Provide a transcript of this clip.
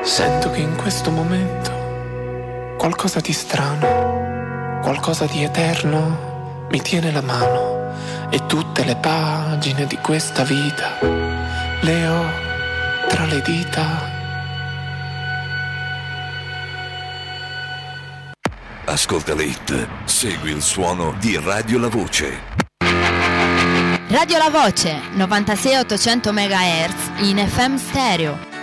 Sento che in questo momento qualcosa di strano, qualcosa di eterno mi tiene la mano e tutte le pagine di questa vita le ho tra le dita. Ascolta le hit, segui il suono di Radio La Voce. Radio La Voce, 96.800 MHz in FM stereo.